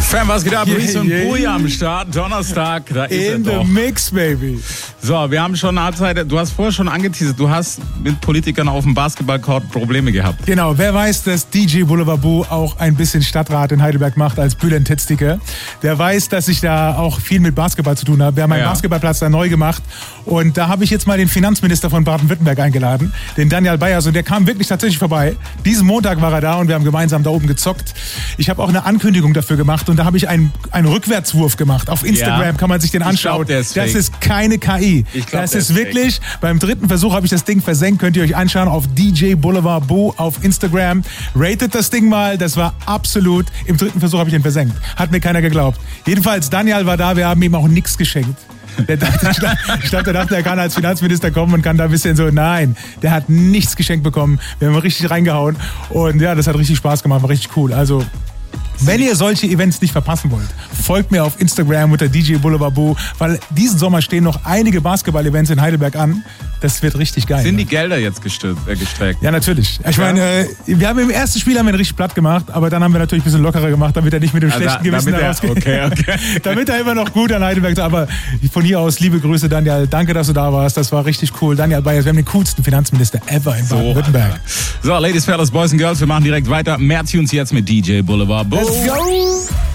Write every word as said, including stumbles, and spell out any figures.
Fam, was geht ab? Luis yeah, und yeah. Bui am Start. Donnerstag, da ist In er the doch. mix, baby. So, wir haben schon eine Halbzeit. Du hast vorher schon angeteasert, du hast mit Politikern auf dem Basketballcourt Probleme gehabt. Genau, wer weiß, dass D J Boulevard Boo auch ein bisschen Stadtrat in Heidelberg macht als Bülent Tetzticker. Der weiß, dass ich da auch viel mit Basketball zu tun habe. Wir haben einen Ja. Basketballplatz da neu gemacht. Und da habe ich jetzt mal den Finanzminister von Baden-Württemberg eingeladen, den Daniel Bayers. Und der kam wirklich tatsächlich vorbei. Diesen Montag war er da und wir haben gemeinsam da oben gezockt. Ich habe auch eine Ankündigung dafür gemacht und da habe ich einen, einen Rückwärtswurf gemacht. Auf Instagram Ja. kann man sich den anschauen. Ich glaub, der ist das fake. ist keine K I. Ich glaub, das der ist ist wirklich, fake. beim dritten Versuch habe ich das Ding versenkt. Könnt ihr euch anschauen auf D J Boulevard Boo auf Instagram. Ratet das Ding mal. Das war absolut, im dritten Versuch habe ich den versenkt. Hat mir keiner geglaubt. Jedenfalls, Daniel war da. Wir haben ihm auch nichts geschenkt. Der dachte, ich glaube, glaub, der dachte, er kann als Finanzminister kommen und kann da ein bisschen so, nein, der hat nichts geschenkt bekommen. Wir haben richtig reingehauen und ja, das hat richtig Spaß gemacht, war richtig cool. Also, wenn ihr solche Events nicht verpassen wollt, folgt mir auf Instagram unter D J Boulevard Boo, weil diesen Sommer stehen noch einige Basketball-Events in Heidelberg an. Das wird richtig geil. Sind ne? die Gelder jetzt gestürzt, äh, gestreckt? Ja, natürlich. Ich Ja. meine, äh, wir haben im ersten Spiel haben wir ihn richtig platt gemacht, aber dann haben wir natürlich ein bisschen lockerer gemacht, damit er nicht mit dem Also, schlechten Gewissen damit er- rausgeht. okay, okay. Damit er immer noch gut an Heidelberg ist. Aber von hier aus liebe Grüße, Daniel. Danke, dass du da warst. Das war richtig cool. Daniel Bayers, wir haben den coolsten Finanzminister ever in Baden-Württemberg. So, Ladies, Fellas, Boys and Girls, wir machen direkt weiter. Mehr Tunes jetzt mit D J Boulevard Boo. Let's go!